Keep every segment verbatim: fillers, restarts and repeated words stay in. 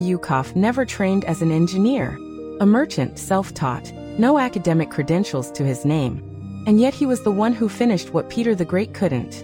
Yukov never trained as an engineer. A merchant, self-taught, no academic credentials to his name. And yet he was the one who finished what Peter the Great couldn't.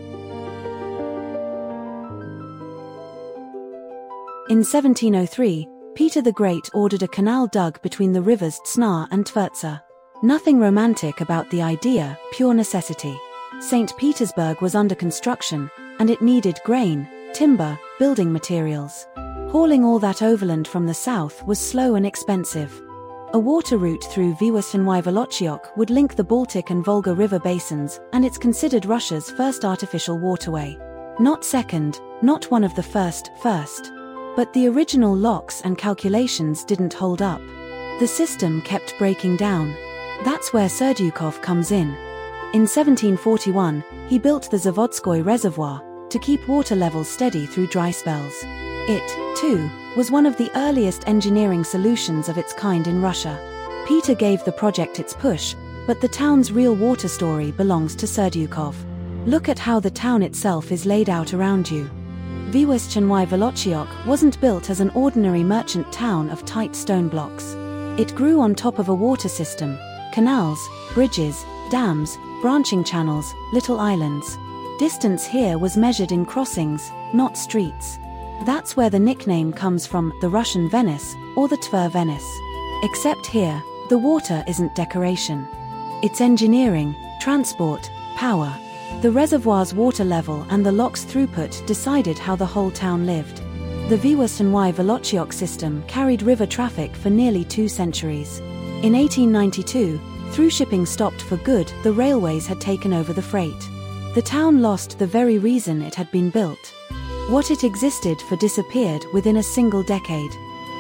In seventeen oh three, Peter the Great ordered a canal dug between the rivers Tsna and Tvertsa. Nothing romantic about the idea, pure necessity. Saint Petersburg was under construction, and it needed grain, timber, building materials. Hauling all that overland from the south was slow and expensive. A water route through Vyazma-Volochyok would link the Baltic and Volga river basins, and it's considered Russia's first artificial waterway. Not second, not one of the first, first. But the original locks and calculations didn't hold up. The system kept breaking down. That's where Serdyukov comes in. In seventeen forty-one, he built the Zavodskoy Reservoir to keep water levels steady through dry spells. It, too, was one of the earliest engineering solutions of its kind in Russia. Peter gave the project its push, but the town's real water story belongs to Serdyukov. Look at how the town itself is laid out around you. Vyazma-Volochyok wasn't built as an ordinary merchant town of tight stone blocks. It grew on top of a water system, canals, bridges, dams, branching channels, little islands. Distance here was measured in crossings, not streets. That's where the nickname comes from, the Russian Venice, or the Tver Venice. Except here, the water isn't decoration. It's engineering, transport, power. The reservoir's water level and the lock's throughput decided how the whole town lived. The Vyazma-Volochyok system carried river traffic for nearly two centuries. In eighteen ninety-two, through shipping stopped for good, the railways had taken over the freight. The town lost the very reason it had been built. What it existed for disappeared within a single decade.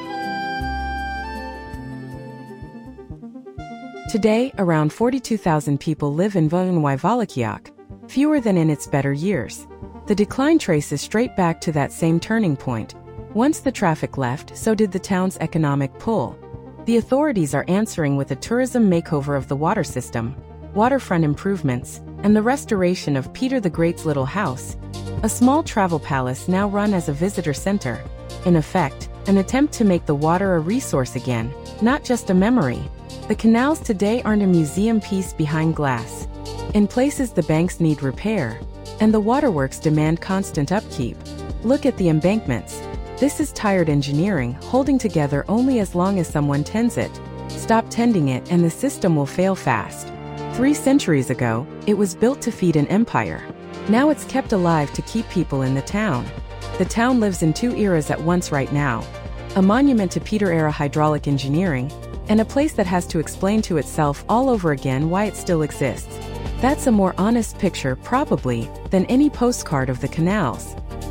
Today, around forty-two thousand people live in Vyazma-Volochyok, fewer than in its better years. The decline traces straight back to that same turning point. Once the traffic left, so did the town's economic pull. The authorities are answering with a tourism makeover of the water system, waterfront improvements, and the restoration of Peter the Great's little house, a small travel palace now run as a visitor center. In effect, an attempt to make the water a resource again, not just a memory. The canals today aren't a museum piece behind glass. In places the banks need repair, and the waterworks demand constant upkeep. Look at the embankments. This is tired engineering, holding together only as long as someone tends it. Stop tending it and the system will fail fast. Three centuries ago, it was built to feed an empire. Now it's kept alive to keep people in the town. The town lives in two eras at once right now. A monument to Peter-era hydraulic engineering, and a place that has to explain to itself all over again why it still exists. That's a more honest picture, probably, than any postcard of the canals.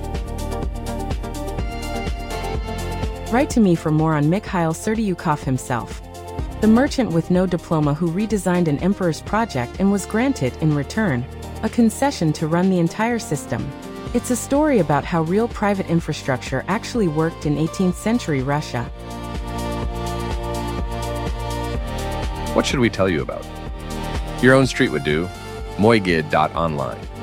Write to me for more on Mikhail Serdyukov himself, the merchant with no diploma who redesigned an emperor's project and was granted, in return, a concession to run the entire system. It's a story about how real private infrastructure actually worked in eighteenth century Russia. What should we tell you about? Your own street would do. moygid dot online.